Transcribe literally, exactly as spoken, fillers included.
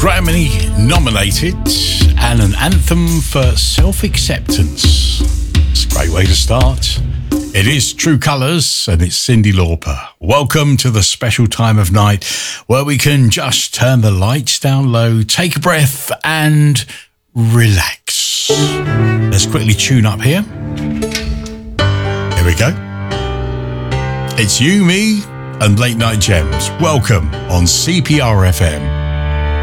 Grammy nominated and an anthem for self-acceptance. It's a great way to start. It is True Colours and it's Cyndi Lauper. Welcome to the special time of night where we can just turn the lights down low, take a breath and relax. Let's quickly tune up here. Here we go. It's you, me and Late Night Gems. Welcome on C P R F M.